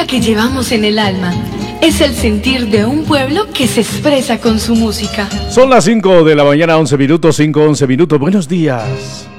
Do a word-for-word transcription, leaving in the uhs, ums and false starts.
que llevamos en el alma. Es el sentir de un pueblo que se expresa con su música. Son las cinco de la mañana, once minutos, cinco, once minutos. Buenos días.